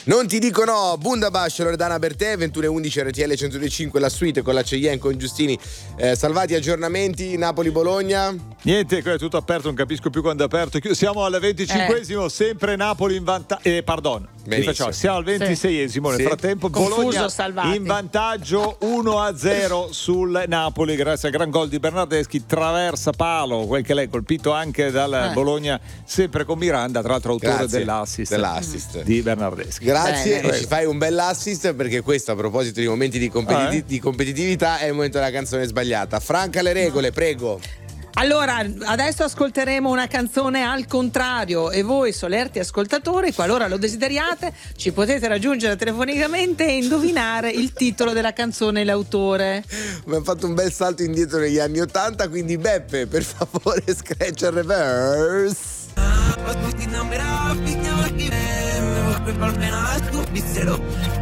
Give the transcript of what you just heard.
Non ti dico no, Bundabash, Loredana Bertè, 21:11 RTL 105, la suite con la Cheyenne, con Giustini, salvati aggiornamenti, Napoli-Bologna. Niente, è tutto aperto, non capisco più quando è aperto. Siamo al 25esimo, sempre Napoli in vantaggio. Siamo al 26esimo. Nel frattempo Bologna in vantaggio 1-0 sul Napoli, grazie al gran gol di Bernardeschi, traversa palo, quel che l'è colpito anche dal Bologna, sempre con Miranda, tra l'altro autore dell'assist di Bernardeschi. Grazie, e ci fai un bell'assist, perché questo, a proposito di momenti di competitività, è il momento della canzone sbagliata. Franca le regole, prego. Allora, adesso ascolteremo una canzone al contrario e voi, solerti ascoltatori, qualora lo desideriate, ci potete raggiungere telefonicamente e indovinare il titolo della canzone e l'autore. Mi ha fatto un bel salto indietro negli anni '80, quindi Beppe, per favore, scratch and reverse.